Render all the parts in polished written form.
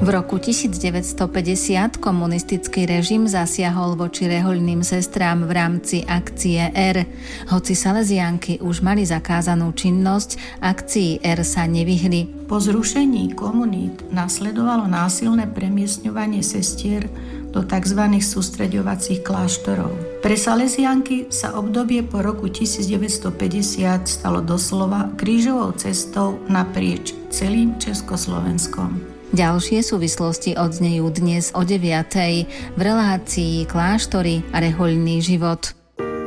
V roku 1950 komunistický režim zasiahol voči rehoľným sestrám v rámci akcie R. Hoci Salesianky už mali zakázanú činnosť, akcii R sa nevyhli. Po zrušení komunít nasledovalo násilné premiestňovanie sestier do tzv. Sústreďovacích kláštorov. Pre Salesianky sa obdobie po roku 1950 stalo doslova krížovou cestou naprieč celým Československom. Ďalšie súvislosti odznejú dnes o 9:00 v relácii Kláštory a rehoľný život.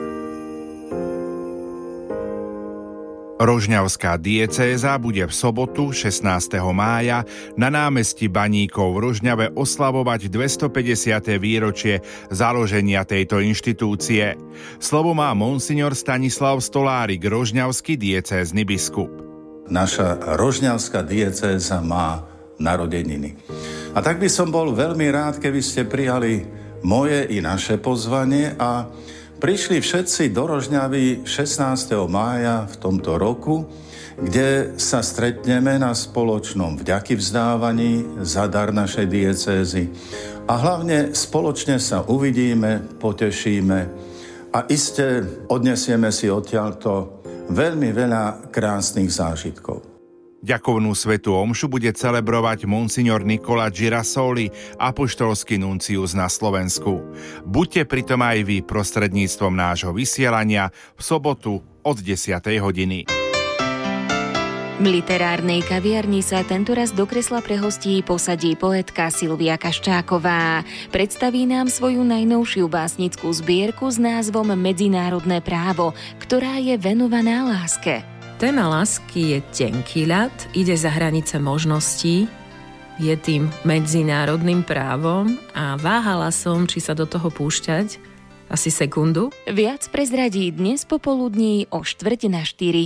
Rožňavská diecéza bude v sobotu 16. mája na námestí Baníkov v Rožňave oslavovať 250. výročie založenia tejto inštitúcie. Slovo má monsignor Stanislav Stolárik, rožňavský diecézny biskup. Naša rožňavská diecéza má narodeniny. A tak by som bol veľmi rád, keby ste prijali moje i naše pozvanie a prišli všetci do Rožňavy 16. mája v tomto roku, kde sa stretneme na spoločnom vďakyvzdávaní za dar našej diecézy a hlavne spoločne sa uvidíme, potešíme a iste odnesieme si odtiaľto veľmi veľa krásnych zážitkov. Ďakovnú svätú omšu bude celebrovať monsignor Nicola Girasoli, apoštolský nuncius na Slovensku. Buďte pritom aj vy prostredníctvom nášho vysielania v sobotu od 10:00 hodiny. V literárnej kaviarni sa tentoraz do kresla pre hostí posadí poetka Silvia Kaščáková. Predstaví nám svoju najnovšiu básnickú zbierku s názvom Medzinárodné právo, ktorá je venovaná láske. Téma lásky je tenký ľad, ide za hranice možností, je tým medzinárodným právom a váhala som, či sa do toho púšťať asi sekundu. Viac prezradí dnes popoludní o 3:45.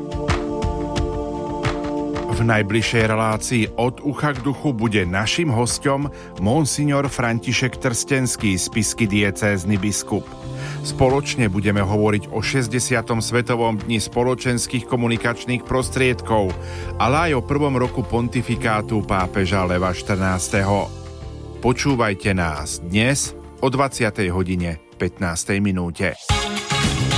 V najbližšej relácii Od ucha k duchu bude našim hosťom monsignor František Trstenský, spišský diecézny biskup. Spoločne budeme hovoriť o 60. svetovom dni spoločenských komunikačných prostriedkov, ale aj o prvom roku pontifikátu pápeža Leva XIV. Počúvajte nás dnes o 20:15.